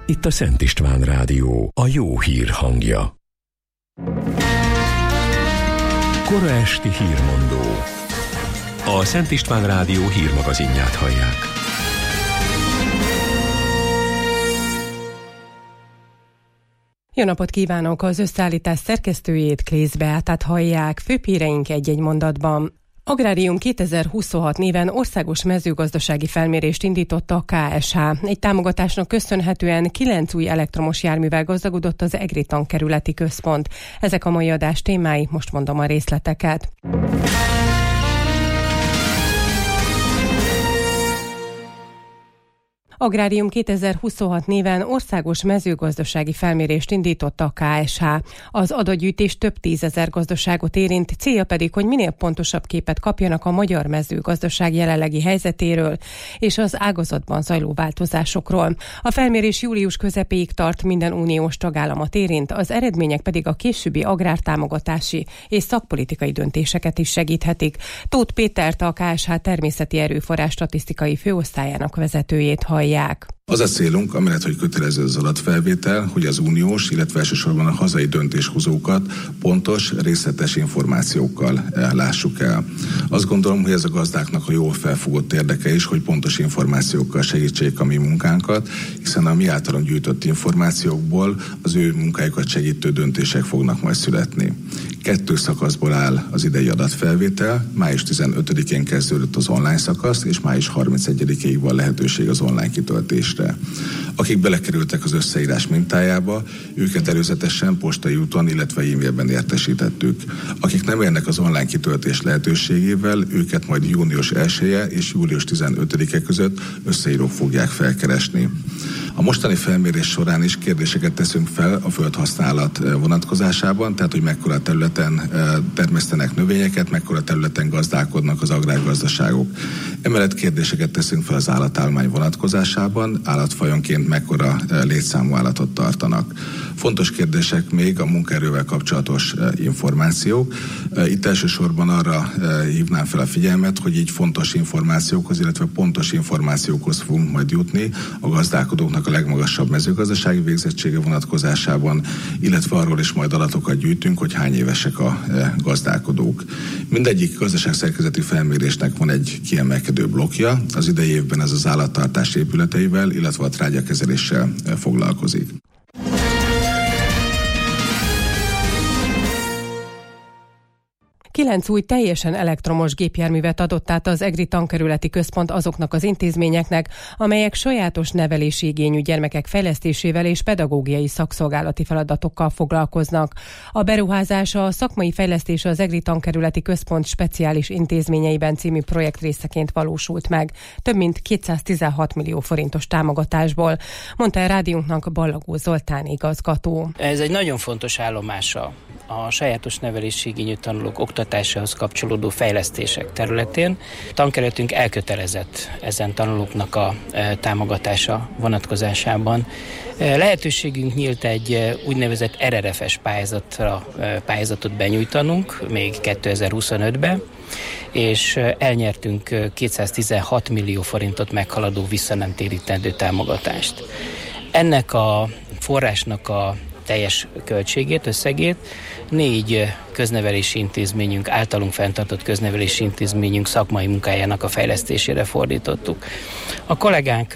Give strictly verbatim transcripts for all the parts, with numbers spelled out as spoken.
Itt a Szent István Rádió, a jó hír hangja. Kora esti hírmondó. A Szent István Rádió hírmagazinját hallják. Jó napot kívánok! Az összeállítás szerkesztőjét, Klész Beátát hallják. Főhíreink egy-egy mondatban. Agrárium kétezer-huszonhat néven országos mezőgazdasági felmérést indította a ká es há. Egy támogatásnak köszönhetően kilenc új elektromos járművel gazdagodott az Egri Tankerületi Központ. Ezek a mai adás témái, most mondom a részleteket. Agrárium kétezer-huszonhat néven országos mezőgazdasági felmérést indította a ká es há. Az adatgyűjtés több tízezer gazdaságot érint, célja pedig, hogy minél pontosabb képet kapjanak a magyar mezőgazdaság jelenlegi helyzetéről és az ágazatban zajló változásokról. A felmérés július közepéig tart, minden uniós tagállamot érint, az eredmények pedig a későbbi agrártámogatási és szakpolitikai döntéseket is segíthetik. Tóth Pétert, a ká es há természeti erőforrás statisztikai főosztályának vezetőjét hallják. Az a célunk, amellett, hogy kötelező az adatfelvétel, hogy az uniós, illetve elsősorban a hazai döntéshozókat pontos, részletes információkkal lássuk el. Azt gondolom, hogy ez a gazdáknak a jól felfogott érdeke is, hogy pontos információkkal segítsék a mi munkánkat, hiszen a mi általunk gyűjtött információkból az ő munkájukat segítő döntések fognak majd születni. Kettő szakaszból áll az idei adatfelvétel, május tizenötödikén kezdődött az online szakasz, és május harmincegyedikéig van lehetőség az online kitöltésre. Akik belekerültek az összeírás mintájába, őket előzetesen postai úton, illetve e-mailben értesítettük. Akik nem érnek az online kitöltés lehetőségével, őket majd június elseje és július tizenötödike között összeírók fogják felkeresni. A mostani felmérés során is kérdéseket teszünk fel a földhasználat vonatkozásában, tehát hogy mekkora területen termesztenek növényeket, mekkora területen gazdálkodnak az agrárgazdaságok. Emellett kérdéseket teszünk fel az állatállomány vonatkozásában, állatfajonként mekkora létszámú állatot tartanak. Fontos kérdések még a munkaerővel kapcsolatos információk. Itt elsősorban arra hívnám fel a figyelmet, hogy így fontos információkhoz, illetve pontos információkhoz fogunk majd jutni a gazdálkodóknak a legmagasabb mezőgazdasági végzettsége vonatkozásában, illetve arról is majd adatokat gyűjtünk, hogy hány évesek a gazdálkodók. Mindegyik gazdaságszerkezeti felmérésnek van egy kiemelkedő blokkja, az idei évben ez az állattartás épületeivel, illetve a trágyakezeléssel foglalkozik. Kilenc új teljesen elektromos gépjárművet adott át az Egri Tankerületi Központ azoknak az intézményeknek, amelyek sajátos nevelési igényű gyermekek fejlesztésével és pedagógiai szakszolgálati feladatokkal foglalkoznak. A beruházás a szakmai fejlesztése az Egri Tankerületi Központ speciális intézményeiben című projekt részeként valósult meg, több mint kétszáztizenhat millió forintos támogatásból, mondta a rádiónknak Ballagó Zoltán igazgató. Ez egy nagyon fontos állomása a sajátos nevelési igényű tanulók oktatásához kapcsolódó fejlesztések területén. Tankerületünk elkötelezett ezen tanulóknak a e, támogatása vonatkozásában. E, lehetőségünk nyílt egy úgynevezett er er ef es pályázatra, e, pályázatot benyújtanunk még kétezer-huszonötben, és elnyertünk kétszáztizenhat millió forintot meghaladó visszanemtérítendő támogatást. Ennek a forrásnak a teljes költségét, összegét négy köznevelési intézményünk, általunk fenntartott köznevelési intézményünk szakmai munkájának a fejlesztésére fordítottuk. A kollégánk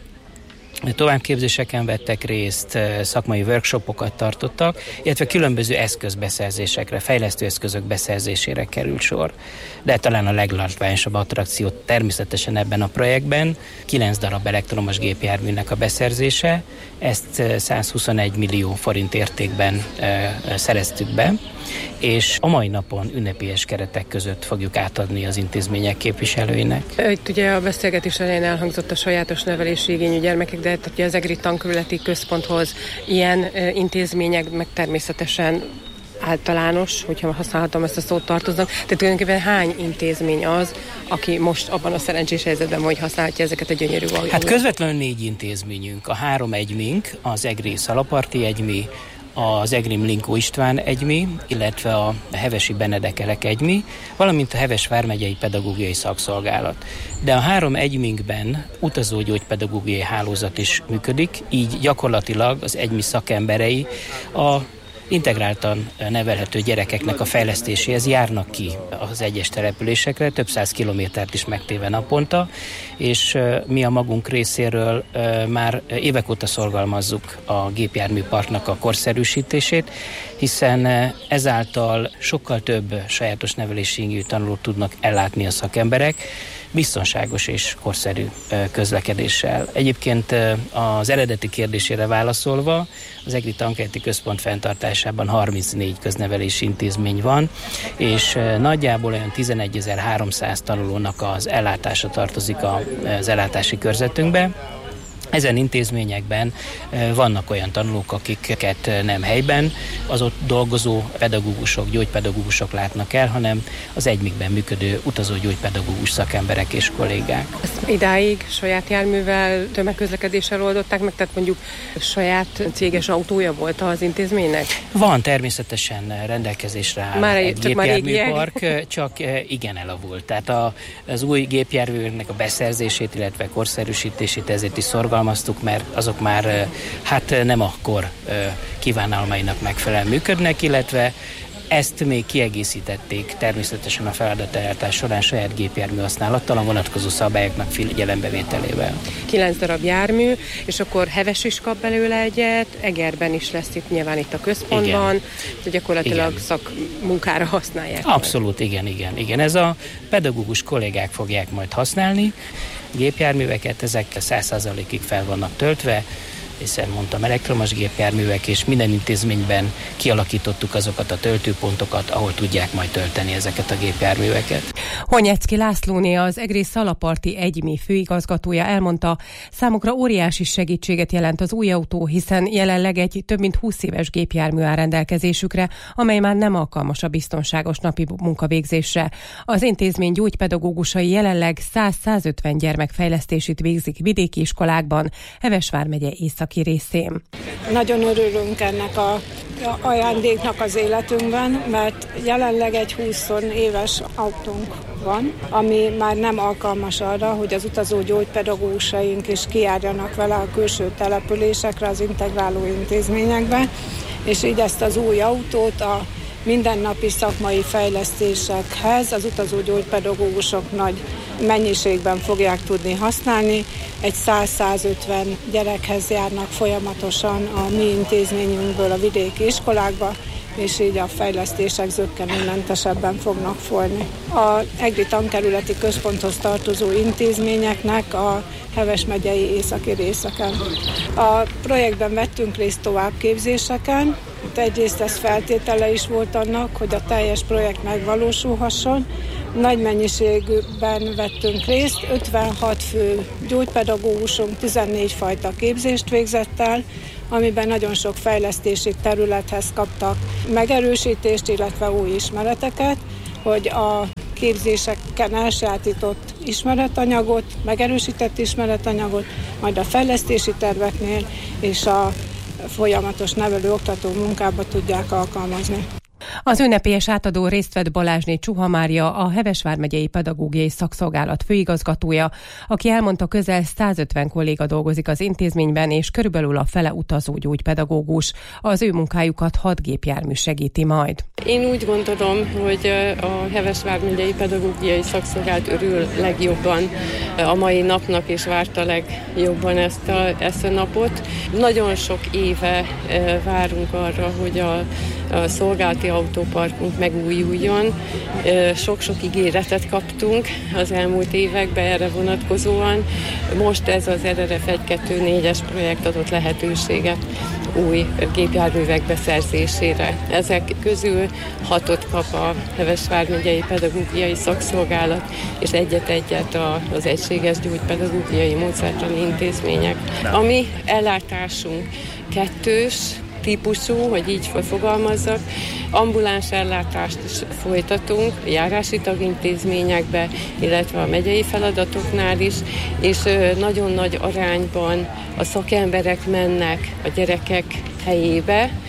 továbbképzéseken vettek részt, szakmai workshopokat tartottak, illetve különböző eszközbeszerzésekre, fejlesztő eszközök beszerzésére került sor. De talán a leglátványosabb attrakció természetesen ebben a projektben kilenc darab elektromos gépjárműnek a beszerzése, ezt százhuszonegy millió forint értékben e, szereztük be, és a mai napon ünnepélyes keretek között fogjuk átadni az intézmények képviselőinek. Itt ugye a beszélgetés elején elhangzott a sajátos nevelési igényű gyermekek, de ugye az Egri Tankerületi Központhoz ilyen intézmények meg természetesen általános, hogyha használhatom ezt a szót, tartoznak. Tehát tulajdonképpen hány intézmény az, aki most abban a szerencsés helyzetben, hogy használhatja ezeket a gyönyörű valójában? Hát közvetlenül négy intézményünk. A három egymink, az Egri Szalaparti Egymi, az Egri Mlinkó István egymi, illetve a Hevesi Benedekelek egymi, valamint a Heves vármegyei pedagógiai szakszolgálat. De a három egyminkben utazógyógypedagógiai hálózat is működik, így gyakorlatilag az egymi szakemberei a integráltan nevelhető gyerekeknek a fejlesztéséhez járnak ki az egyes településekre, több száz kilométert is megtéve naponta, és mi a magunk részéről már évek óta szorgalmazzuk a gépjárműparknak a korszerűsítését, hiszen ezáltal sokkal több sajátos nevelési igényű tanulót tudnak ellátni a szakemberek, biztonságos és korszerű közlekedéssel. Egyébként az eredeti kérdésére válaszolva, az Egri Tankerti Központ fenntartásában harmincnégy köznevelési intézmény van, és nagyjából olyan tizenegyezer-háromszáz tanulónak az ellátása tartozik az ellátási körzetünkbe. Ezen intézményekben vannak olyan tanulók, akiket nem helyben az ott dolgozó pedagógusok, gyógypedagógusok látnak el, hanem az egymikben működő utazó gyógypedagógus szakemberek és kollégák. Ezt idáig saját járművel, tömegközlekedéssel oldották meg, tehát mondjuk saját céges autója volt az intézménynek? Van, természetesen rendelkezésre áll már egy gépjárműpark, csak igen elavult. Tehát a, az új gépjárműnek a beszerzését, illetve korszerűsítését ezért is szorgalmaztuk, mert azok már hát nem akkor kívánalmainak megfelelően működnek, illetve ezt még kiegészítették természetesen a feladatellátás során saját gépjármű használattal, a vonatkozó szabályoknak figyelembevételével. Kilenc darab jármű, és akkor Heves is kap belőle egyet, Egerben is lesz itt nyilván itt a központban, hogy gyakorlatilag igen. szakmunkára használják. Abszolút, majd. igen, igen, igen. Ez a pedagógus kollégák fogják majd használni. Gépjárműveket, ezek száz százalékig fel vannak töltve, hiszen mondtam, elektromos gépjárművek, és minden intézményben kialakítottuk azokat a töltőpontokat, ahol tudják majd tölteni ezeket a gépjárműveket. Honyecki Lászlóné, az Egri Szalaparti egymi főigazgatója elmondta, számukra óriási segítséget jelent az új autó, hiszen jelenleg egy több mint húsz éves gépjármű áll rendelkezésükre, amely már nem alkalmas a biztonságos napi munkavégzésre. Az intézmény gyógypedagógusai jelenleg száz-százötven gyermek fejlesztését végzik vidéki iskolákban, Heves vármegye északi részén. Nagyon örülünk ennek a ajándéknak az életünkben, mert jelenleg egy húsz éves autónk van, ami már nem alkalmas arra, hogy az utazó gyógypedagógusaink is kijárjanak vele a külső településekre, az integráló intézményekbe, és így ezt az új autót a mindennapi szakmai fejlesztésekhez az utazó gyógypedagógusok nagy mennyiségben fogják tudni használni. Egy száz-százötven gyerekhez járnak folyamatosan a mi intézményünkből a vidéki iskolákba, és így a fejlesztések zökkenőmentesebben fognak folyni. A Egri Tankerületi Központhoz tartozó intézményeknek a Heves megyei északi részeken. A projektben vettünk részt továbbképzéseken. Egyrészt ez feltétele is volt annak, hogy a teljes projekt megvalósulhasson. Nagy mennyiségben vettünk részt, ötvenhat fő gyógypedagógusunk tizennégy fajta képzést végzett el, amiben nagyon sok fejlesztési területhez kaptak megerősítést, illetve új ismereteket, hogy a képzéseken elsajátított ismeretanyagot, megerősített ismeretanyagot, majd a fejlesztési terveknél és a folyamatos nevelő-oktató munkába tudják alkalmazni. Az ünnepélyes átadó részt vett Balázsné Csuha Mária, a Heves vármegyei pedagógiai szakszolgálat főigazgatója, aki elmondta, közel százötven kolléga dolgozik az intézményben, és körülbelül a fele utazó gyógypedagógus. Az ő munkájukat hat gépjármű segíti majd. Én úgy gondolom, hogy a Heves vármegyei pedagógiai szakszolgálat örül legjobban a mai napnak, és várta legjobban ezt a, ezt a napot. Nagyon sok éve várunk arra, hogy a, a szolgálati autóparkunk megújuljon. Sok-sok ígéretet kaptunk az elmúlt években erre vonatkozóan. Most ez az er er ef egy kettő négyes projekt adott lehetőséget új gépjárművek beszerzésére. Ezek közül hatot kap a Heves vármegyei pedagógiai szakszolgálat, és egyet-egyet az egységes gyógypedagógiai módszertani intézmények. A mi ellátásunk kettős típusú, hogy így fogalmazzak. Ambuláns ellátást is folytatunk járási tagintézményekbe, illetve a megyei feladatoknál is, és nagyon nagy arányban a szakemberek mennek a gyerekek helyébe,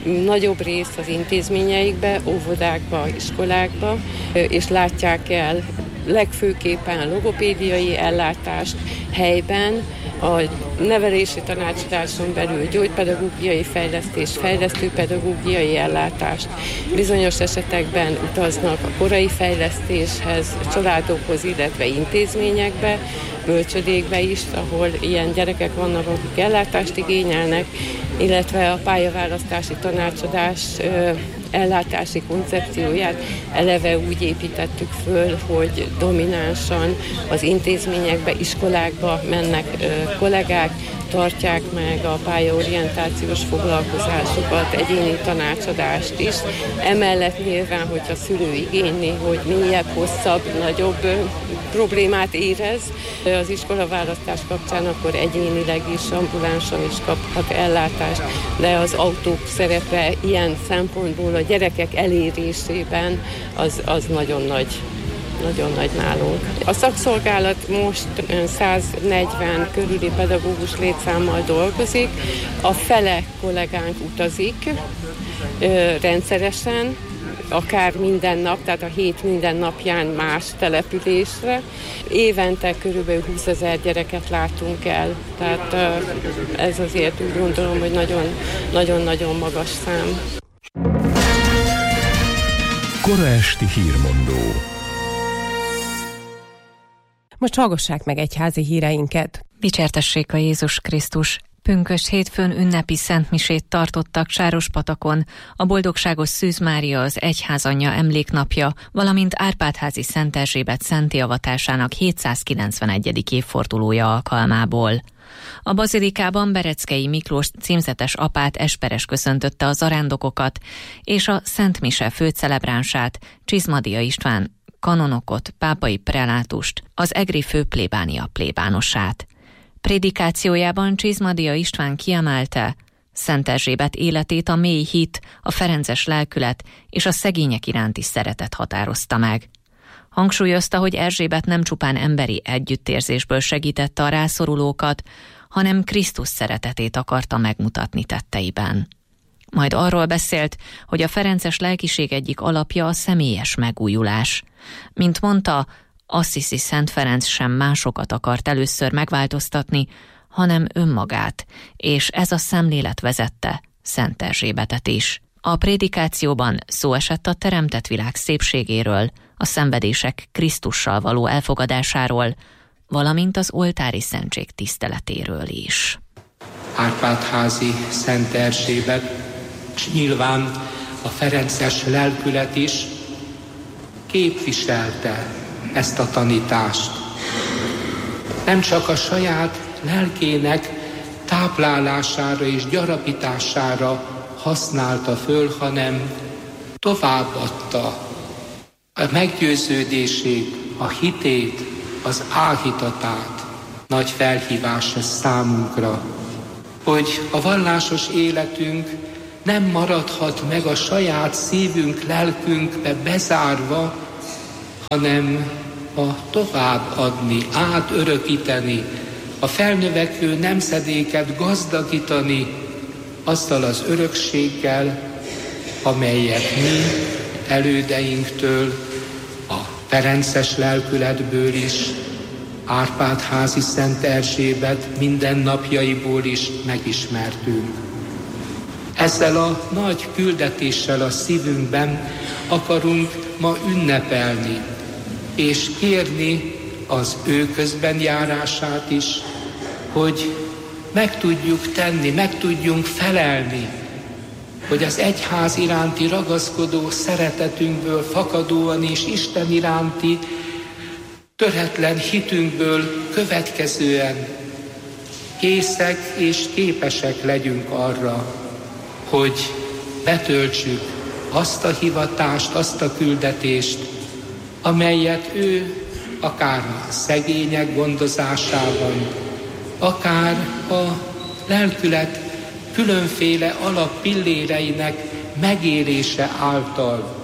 nagyobb rész az intézményeikbe, óvodákba, iskolákba, és látják el legfőképpen logopédiai ellátást helyben, a nevelési tanácsadáson belül gyógypedagógiai fejlesztés, fejlesztő pedagógiai ellátást. Bizonyos esetekben utaznak a korai fejlesztéshez, családokhoz, illetve intézményekbe, bölcsödékbe is, ahol ilyen gyerekek vannak, akik ellátást igényelnek, illetve a pályaválasztási tanácsadás ellátási koncepcióját eleve úgy építettük föl, hogy dominánsan az intézményekbe, iskolákba mennek kollégák, tartják meg a pályaorientációs foglalkozásokat, egyéni tanácsadást is. Emellett nyilván, hogyha szülő igényli, hogy mélyebb, hosszabb, nagyobb problémát érez az iskolaválasztás kapcsán, akkor egyénileg is, ambulánsan is kaphat ellátást, de az autók szerepe ilyen szempontból a gyerekek elérésében az, az nagyon nagy. Nagyon nagy nálunk. A szakszolgálat most száznegyven körüli pedagógus létszámmal dolgozik, a fele kollégánk utazik ö, rendszeresen, akár minden nap, tehát a hét minden napján más településre. Évente körülbelül húszezer gyereket látunk el, tehát ö, ez azért úgy gondolom, hogy nagyon-nagyon magas szám. Kora esti hírmondó. Most hallgassák meg egyházi híreinket. Dicsértessék a Jézus Krisztus! Pünkösd hétfőn ünnepi szentmisét tartottak Sárospatakon, a Boldogságos Szűz Mária az egyházanyja emléknapja, valamint Árpád-házi Szent Erzsébet szentté avatásának hétszázkilencvenegyedik évfordulója alkalmából. A bazilikában Bereckei Miklós címzetes apát esperes köszöntötte a zarándokokat, és a Szent Mise főcelebránsát, Csizmadia István kanonokot, pápai prelátust, az egri főplébánia plébánosát. Prédikációjában Csizmadia István kiemelte, Szent Erzsébet életét a mély hit, a ferences lelkület és a szegények iránti szeretet határozta meg. Hangsúlyozta, hogy Erzsébet nem csupán emberi együttérzésből segítette a rászorulókat, hanem Krisztus szeretetét akarta megmutatni tetteiben. Majd arról beszélt, hogy a ferences lelkiség egyik alapja a személyes megújulás. Mint mondta, Assisi Szent Ferenc sem másokat akart először megváltoztatni, hanem önmagát, és ez a szemlélet vezette Szent Erzsébetet is. A prédikációban szó esett a teremtett világ szépségéről, a szenvedések Krisztussal való elfogadásáról, valamint az oltári szentség tiszteletéről is. Árpád-házi Szent Erzsébet, és nyilván a ferences lelkület is képviselte ezt a tanítást. Nem csak a saját lelkének táplálására és gyarapítására használta föl, hanem továbbadta a meggyőződését, a hitét, az áhítatát. Nagy felhívás ez számunkra, hogy a vallásos életünk nem maradhat meg a saját szívünk, lelkünkbe bezárva, hanem a továbbadni, átörökíteni, a felnövekvő nemzedéket gazdagítani azzal az örökséggel, amelyet mi elődeinktől, a ferences lelkületből is, Árpád-házi Szent Erzsébet mindennapjaiból is megismertünk. Ezzel a nagy küldetéssel a szívünkben akarunk ma ünnepelni, és kérni az ő közbenjárását is, hogy meg tudjuk tenni, meg tudjunk felelni, hogy az egyház iránti ragaszkodó szeretetünkből fakadóan és Isten iránti töretlen hitünkből következően készek és képesek legyünk arra, hogy betöltsük azt a hivatást, azt a küldetést, amelyet ő akár a szegények gondozásában, akár a lelkület különféle alappilléreinek megélése által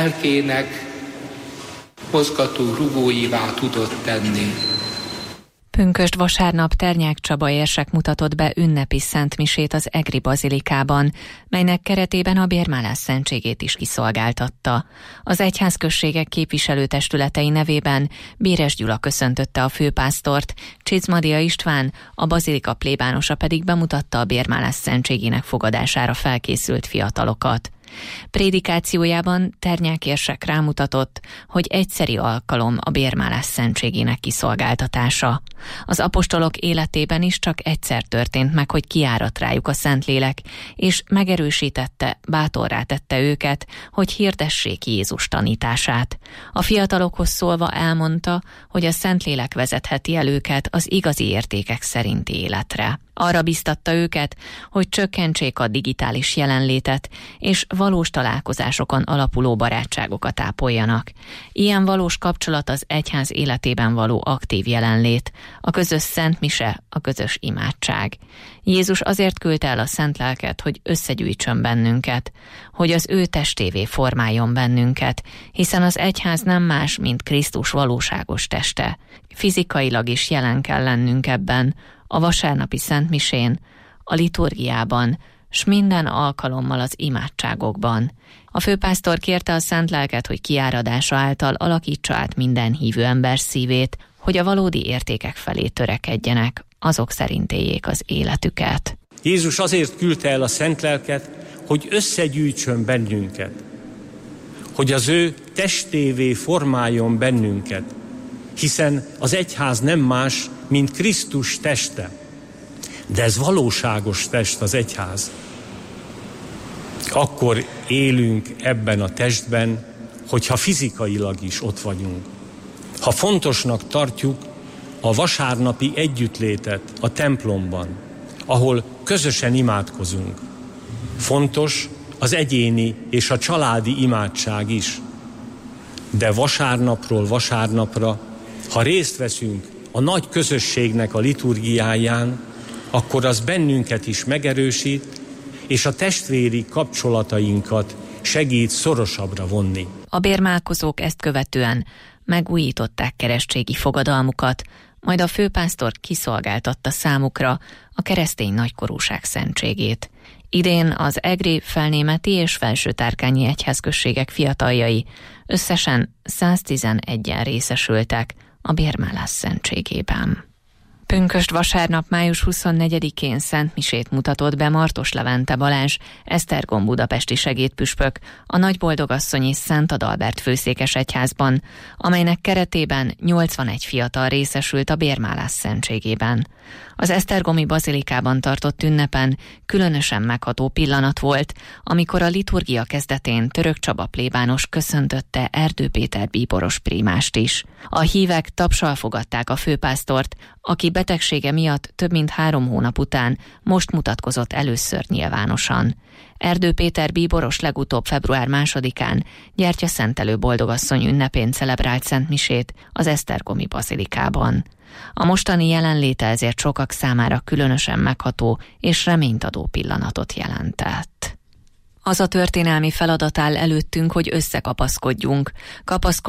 lelkének mozgató rugóivá tudott tenni. Pünkösd vasárnap Ternyák Csaba érsek mutatott be ünnepi szentmisét az Egri bazilikában, melynek keretében a bérmálás szentségét is kiszolgáltatta. Az egyházközségek képviselőtestületei nevében Béres Gyula köszöntötte a főpásztort, Csizmadia István, a bazilika plébánosa pedig bemutatta a bérmálás szentségének fogadására felkészült fiatalokat. Prédikációjában Ternyák érsek rámutatott, hogy egyszeri alkalom a bérmálás szentségének kiszolgáltatása. Az apostolok életében is csak egyszer történt meg, hogy kiáradt rájuk a Szentlélek, és megerősítette, bátorrá tette őket, hogy hirdessék Jézus tanítását. A fiatalokhoz szólva elmondta, hogy a Szentlélek vezetheti el őket az igazi értékek szerinti életre. Arra biztatta őket, hogy csökkentsék a digitális jelenlétet, és valós találkozásokon alapuló barátságokat ápoljanak. Ilyen valós kapcsolat az egyház életében való aktív jelenlét, a közös szentmise, a közös imádság. Jézus azért küldte el a szent lelket, hogy összegyűjtsön bennünket, hogy az ő testévé formáljon bennünket, hiszen az egyház nem más, mint Krisztus valóságos teste. Fizikailag is jelen kell lennünk ebben, a vasárnapi szentmisén, a liturgiában, s minden alkalommal az imádságokban. A főpásztor kérte a szent lelket, hogy kiáradása által alakítsa át minden hívő ember szívét, hogy a valódi értékek felé törekedjenek, azok szerint éljék az életüket. Jézus azért küldte el a szent lelket, hogy összegyűjtsön bennünket, hogy az ő testévé formáljon bennünket, hiszen az egyház nem más, mint Krisztus teste. De ez valóságos test, az egyház. Akkor élünk ebben a testben, hogyha fizikailag is ott vagyunk. Ha fontosnak tartjuk a vasárnapi együttlétet a templomban, ahol közösen imádkozunk. Fontos az egyéni és a családi imádság is. De vasárnapról vasárnapra, ha részt veszünk a nagy közösségnek a liturgiáján, akkor az bennünket is megerősít, és a testvéri kapcsolatainkat segít szorosabbra vonni. A bérmálkozók ezt követően megújították keresztségi fogadalmukat, majd a főpásztor kiszolgáltatta számukra a keresztény nagykorúság szentségét. Idén az egri, felnémeti és felsőtárkányi egyházközségek fiataljai összesen száztizenegyen részesültek a bérmálás szentségében. Pünkösd vasárnap május huszonnegyedikén szentmisét mutatott be Martos Levente Balázs, Esztergom budapesti segédpüspök, a Nagyboldogasszony és Szent Adalbert főszékes egyházban, amelynek keretében nyolcvanegy fiatal részesült a bérmálás szentségében. Az esztergomi bazilikában tartott ünnepen különösen megható pillanat volt, amikor a liturgia kezdetén Török Csaba plébános köszöntötte Erdő Péter bíboros prímást is. A hívek tapssal fogadták a főpásztort, aki betegsége miatt több mint három hónap után most mutatkozott először nyilvánosan. Erdő Péter bíboros legutóbb február másodikán Gyertyaszentelő Boldogasszony ünnepén celebrált szentmisét az esztergomi bazilikában. A mostani jelenléte ezért sokak számára különösen megható és reményt adó pillanatot jelentett. Az a történelmi feladat áll előttünk, hogy összekapaszkodjunk. Kapaszkodjunk